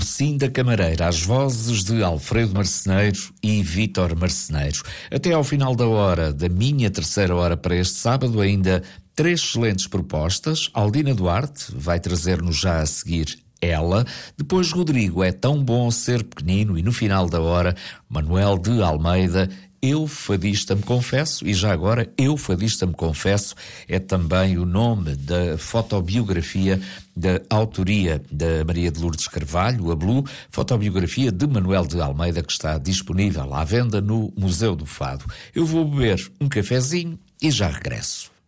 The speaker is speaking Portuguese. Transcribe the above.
Lucinda Camareira, às vozes de Alfredo Marceneiro e Vítor Marceneiro. Até ao final da hora, da minha terceira hora para este sábado, ainda 3 excelentes propostas. Aldina Duarte vai trazer-nos já a seguir Ela. Depois Rodrigo, É Tão Bom Ser Pequenino. E no final da hora, Manuel de Almeida, Eu Fadista Me Confesso. E já agora, Eu Fadista Me Confesso é também o nome da fotobiografia da autoria da Maria de Lourdes Carvalho, a Blue, fotobiografia de Manuel de Almeida, que está disponível à venda no Museu do Fado. Eu vou beber um cafezinho e já regresso.